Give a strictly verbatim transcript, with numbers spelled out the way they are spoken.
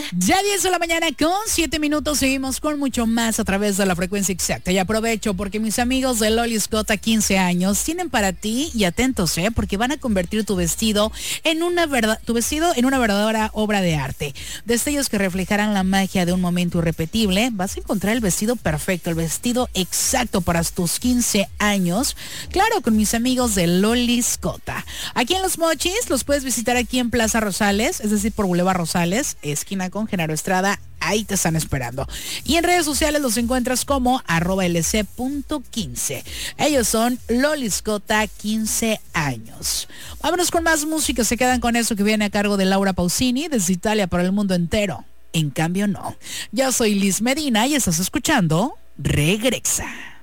Ya diez de la mañana con siete minutos, seguimos con mucho más a través de la frecuencia exacta. Y aprovecho porque mis amigos de Loli Scott a quince años tienen para ti, y atentos, eh, porque van a convertir tu vestido en una verdad, tu vestido en una verdadera obra de arte. Destellos que reflejarán la magia de un momento irrepetible. Vas a encontrar el vestido perfecto, el vestido exacto para tus quince años. Claro, con mis amigos de Loli Scott. Aquí en Los Mochis los puedes visitar aquí en Plaza Rosales, es decir, por Boulevard Rosales, esquina con Genaro Estrada. Ahí te están esperando. Y en redes sociales los encuentras como arroba lc punto quince. Ellos son Loli Scott, quince años. Vámonos con más música. Se quedan con eso que viene a cargo de Laura Pausini, desde Italia para el mundo entero. En cambio no. Yo soy Liz Medina y estás escuchando Regresa.